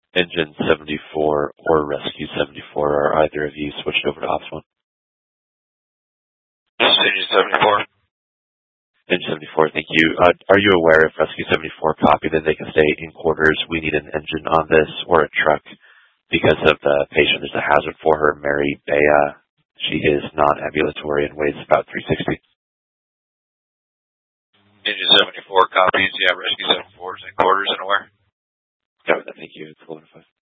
Engine 74 or Rescue 74, are either of you switched over to Ops 1? Engine 74. Engine 74, thank you. Are you aware if Rescue 74 copy that they can stay in quarters? We need an engine on this or a truck because of the patient. There's a hazard for her, Mary Bea. She is non-ambulatory and weighs about 360. Engine 74 copies. Yeah, Rescue 74 is in quarters and where? Got that. Thank you. It's 11-5.